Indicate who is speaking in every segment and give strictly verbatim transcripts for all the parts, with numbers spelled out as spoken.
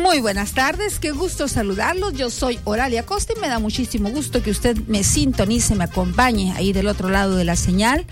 Speaker 1: Muy buenas tardes, qué gusto saludarlos. Yo soy Oralia Costa y me da muchísimo gusto que usted me sintonice, me acompañe ahí del otro lado de la señal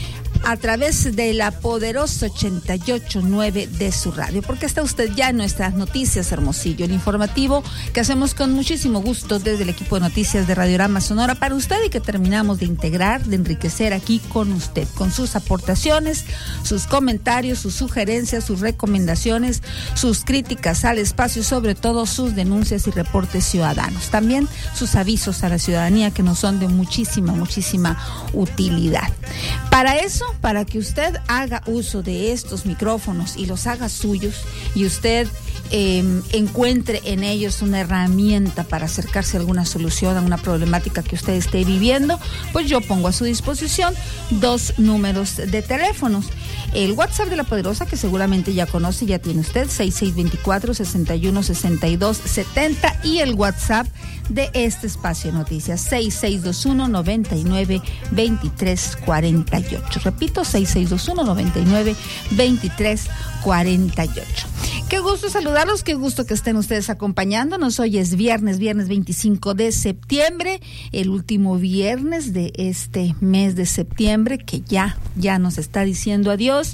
Speaker 1: a través de la poderosa ochenta y ocho punto nueve de su radio, porque está usted ya en nuestras noticias Hermosillo, el informativo que hacemos con muchísimo gusto desde el equipo de noticias de Radiorama Sonora para usted y que terminamos de integrar, de enriquecer aquí con usted, con sus aportaciones, sus comentarios, sus sugerencias, sus recomendaciones, sus críticas al espacio y sobre todo sus denuncias y reportes ciudadanos. También sus avisos a la ciudadanía que nos son de muchísima, muchísima utilidad. Para eso, para que usted haga uso de estos micrófonos y los haga suyos y usted eh, encuentre en ellos una herramienta para acercarse a alguna solución a una problemática que usted esté viviendo, pues yo pongo a su disposición dos números de teléfonos. El WhatsApp de La Poderosa, que seguramente ya conoce, ya tiene usted, seis seis dos cuatro, seis uno, seis dos siete cero, y el WhatsApp de este espacio de noticias, seis seis dos uno, nueve nueve, dos tres cuatro ocho. Repito, seis seis dos uno, nueve nueve, dos tres cuatro ocho. Qué gusto saludarlos, qué gusto que estén ustedes acompañándonos. Hoy es viernes, viernes veinticinco de septiembre, el último viernes de este mes de septiembre, que ya, ya nos está diciendo adiós.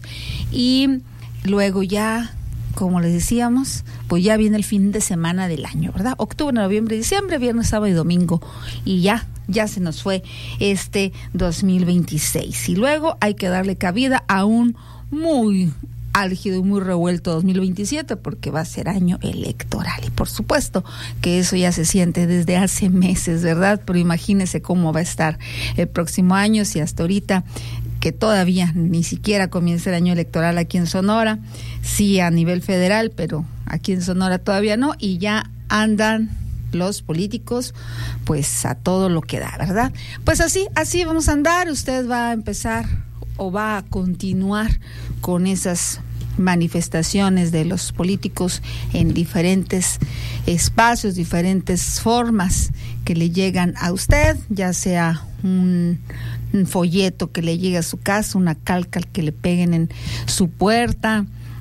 Speaker 1: Y luego ya, como les decíamos, pues ya viene el fin de semana del año, ¿verdad? Octubre, noviembre, diciembre, viernes, sábado y domingo. Y ya, ya se nos fue este dos mil veintiséis. Y luego hay que darle cabida a un muy álgido y muy revuelto dos mil veintisiete, porque va a ser año electoral. Y por supuesto que eso ya se siente desde hace meses, ¿verdad? Pero imagínese cómo va a estar el próximo año, si hasta ahorita, que todavía ni siquiera comienza el año electoral aquí en Sonora, sí a nivel federal, pero aquí en Sonora todavía no, y ya andan los políticos pues a todo lo que da, ¿verdad? Pues así, así vamos a andar. Usted va a empezar o va a continuar con esas manifestaciones de los políticos en diferentes espacios, diferentes formas que le llegan a usted, ya sea un, un folleto que le llegue a su casa, una calca que le peguen en su puerta,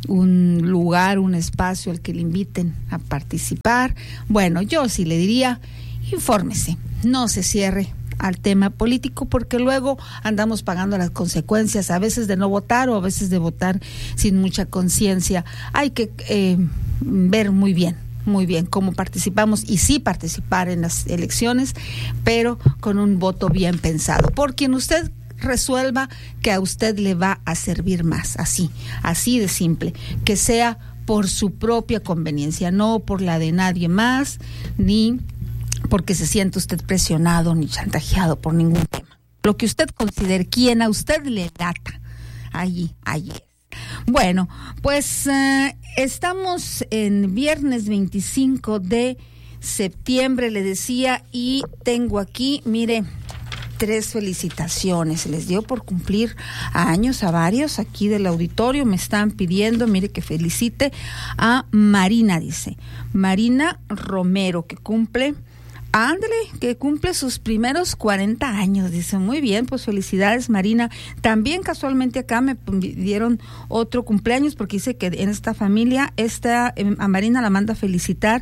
Speaker 1: un lugar, un espacio al que le inviten a participar. Bueno, yo sí le diría, infórmese, no se cierre al tema político, porque luego andamos pagando las consecuencias, a veces de no votar o a veces de votar sin mucha conciencia. Hay que eh, ver muy bien, muy bien cómo participamos y sí participar en las elecciones, pero con un voto bien pensado, por quien usted resuelva que a usted le va a servir más, así, así de simple, que sea por su propia conveniencia, no por la de nadie más, ni porque se siente usted presionado ni chantajeado por ningún tema. Lo que usted considere, quien a usted le lata, allí, allí es. Bueno, pues uh, estamos en viernes veinticinco de septiembre, le decía, y tengo aquí, mire, tres felicitaciones. Les dio por cumplir años a varios aquí del auditorio. Me están pidiendo, mire, que felicite a Marina, dice. Marina Romero, que cumple... Ándale, que cumple sus primeros cuarenta años, dice. Muy bien, pues felicidades, Marina. También casualmente acá me dieron otro cumpleaños, porque dice que en esta familia, esta, a Marina la manda a felicitar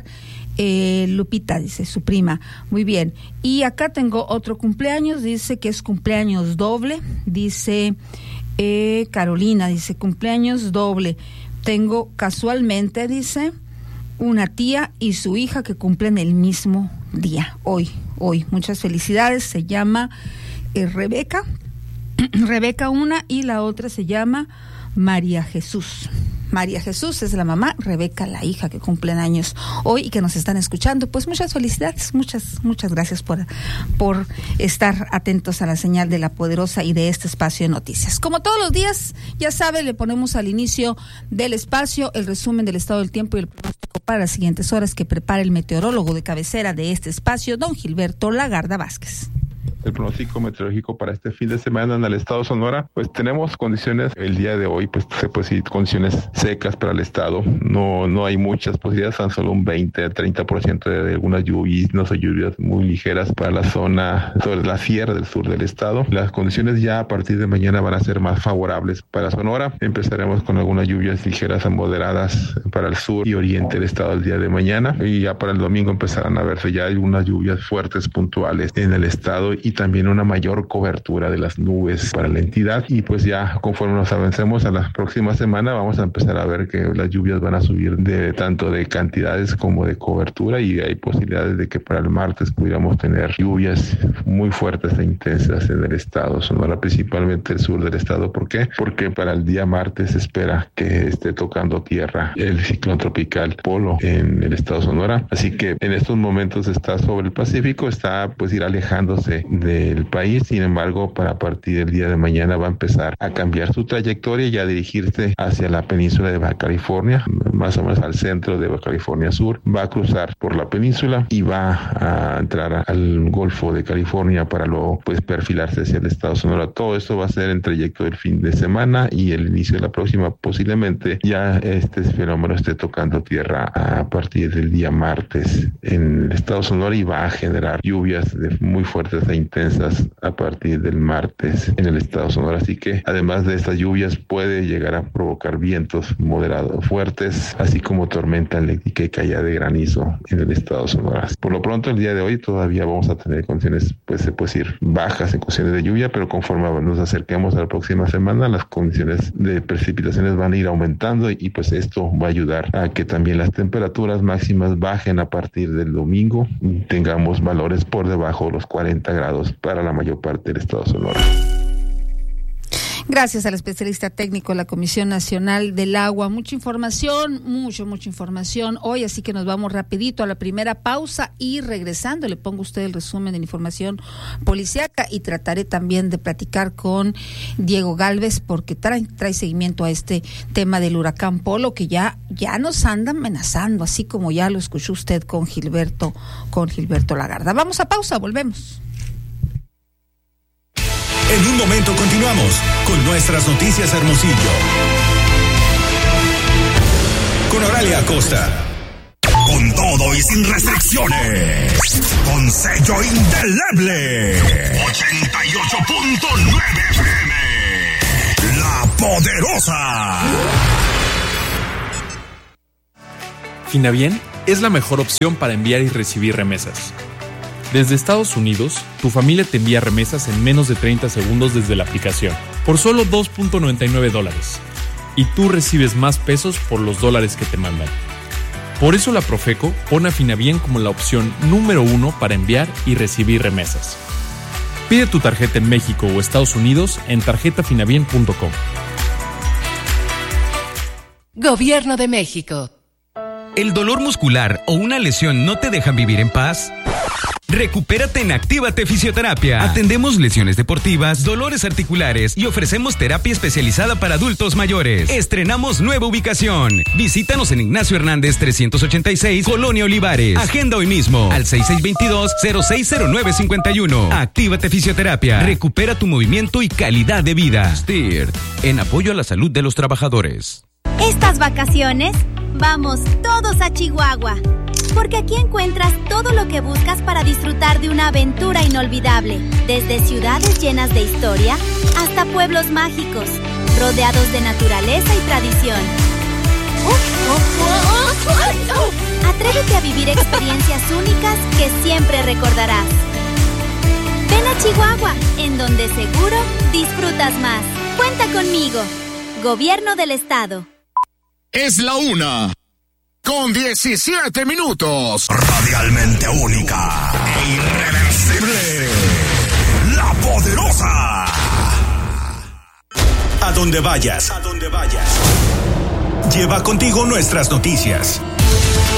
Speaker 1: eh, Lupita, dice, su prima. Muy bien. Y acá tengo otro cumpleaños, dice que es cumpleaños doble, dice eh, Carolina, dice cumpleaños doble. Tengo casualmente, dice, una tía y su hija que cumplen el mismo día, hoy, hoy. Muchas felicidades. Se llama eh, Rebeca, Rebeca una, y la otra se llama María Jesús. María Jesús es la mamá, Rebeca la hija, que cumplen años hoy y que nos están escuchando. Pues muchas felicidades, muchas, muchas gracias por, por estar atentos a la señal de La Poderosa y de este espacio de noticias. Como todos los días, ya sabe, le ponemos al inicio del espacio el resumen del estado del tiempo y el pronóstico para las siguientes horas que prepara el meteorólogo de cabecera de este espacio, don Gilberto Lagarda Vázquez.
Speaker 2: el pronóstico meteorológico para este fin de semana en el estado de Sonora, pues tenemos condiciones el día de hoy, pues se puede decir condiciones secas para el estado. No, no hay muchas posibilidades, tan solo un veinte a treinta por ciento de, de algunas lluvias, no son lluvias muy ligeras para la zona, sobre la sierra del sur del estado. Las condiciones ya a partir de mañana van a ser más favorables para Sonora. Empezaremos con algunas lluvias ligeras a moderadas para el sur y oriente del estado el día de mañana, y ya para el domingo empezarán a verse ya algunas lluvias fuertes puntuales en el estado y también una mayor cobertura de las nubes para la entidad. Y pues ya conforme nos avancemos a la próxima semana vamos a empezar a ver que las lluvias van a subir de tanto de cantidades como de cobertura, y hay posibilidades de que para el martes pudiéramos tener lluvias muy fuertes e intensas en el estado Sonora, principalmente el sur del estado. ¿Por qué? Porque para el día martes se espera que esté tocando tierra el ciclón tropical Polo en el estado Sonora, así que en estos momentos está sobre el Pacífico, está pues ir alejándose del país. Sin embargo, para partir del día de mañana va a empezar a cambiar su trayectoria y a dirigirse hacia la península de Baja California, más o menos al centro de Baja California Sur. Va a cruzar por la península y va a entrar al Golfo de California para luego pues perfilarse hacia el estado Sonora. Todo esto va a ser en trayecto del fin de semana y el inicio de la próxima. Posiblemente ya este fenómeno esté tocando tierra a partir del día martes en el estado Sonora y va a generar lluvias de muy fuertes e intensas a partir del martes en el estado Sonora. Así que además de estas lluvias puede llegar a provocar vientos moderados fuertes, así como tormenta eléctrica y caída de granizo en el estado Sonora. Por lo pronto el día de hoy todavía vamos a tener condiciones, pues se puede decir, bajas en cuestiones de lluvia, pero conforme nos acerquemos a la próxima semana las condiciones de precipitaciones van a ir aumentando y, y pues esto va a ayudar a que también las temperaturas máximas bajen a partir del domingo y tengamos valores por debajo de los cuarenta grados para la mayor parte del estado Sonora.
Speaker 1: Gracias al especialista técnico de la Comisión Nacional del Agua. Mucha información, mucho, mucha información hoy, así que nos vamos rapidito a la primera pausa y regresando le pongo a usted el resumen de la información policíaca y trataré también de platicar con Diego Gálvez porque trae, trae seguimiento a este tema del huracán Polo que ya, ya nos anda amenazando, así como ya lo escuchó usted con Gilberto, con Gilberto Lagarda. Vamos a pausa, volvemos.
Speaker 3: En un momento continuamos con nuestras noticias Hermosillo. Con Oralia Acosta. Con todo y sin restricciones. Con sello indeleble. ochenta y ocho punto nueve F M. La Poderosa.
Speaker 4: Finavién es la mejor opción para enviar y recibir remesas. Desde Estados Unidos, tu familia te envía remesas en menos de treinta segundos desde la aplicación, por solo dos punto noventa y nueve dólares. Y tú recibes más pesos por los dólares que te mandan. Por eso la Profeco pone a Finavién como la opción número uno para enviar y recibir remesas. Pide tu tarjeta en México o Estados Unidos en tarjeta finavién punto com.
Speaker 5: Gobierno de México.
Speaker 6: ¿El dolor muscular o una lesión no te dejan vivir en paz? Recupérate en Actívate Fisioterapia. Atendemos lesiones deportivas, dolores articulares y ofrecemos terapia especializada para adultos mayores. Estrenamos nueva ubicación. Visítanos en Ignacio Hernández trescientos ochenta y seis, Colonia Olivares. Agenda hoy mismo al seis seis dos dos, cero seis cero nueve cinco uno. Actívate Fisioterapia. Recupera tu movimiento y calidad de vida. S T I R, en apoyo a la salud de los trabajadores.
Speaker 7: Estas vacaciones, vamos todos a Chihuahua. Porque aquí encuentras todo lo que buscas para disfrutar de una aventura inolvidable. Desde ciudades llenas de historia hasta pueblos mágicos, rodeados de naturaleza y tradición. Atrévete a vivir experiencias únicas que siempre recordarás. Ven a Chihuahua, en donde seguro disfrutas más. Cuenta conmigo. Gobierno del Estado.
Speaker 3: Es la una. Con diecisiete minutos. Radialmente única e irreversible. La Poderosa. A donde vayas. A donde vayas. Lleva contigo nuestras noticias.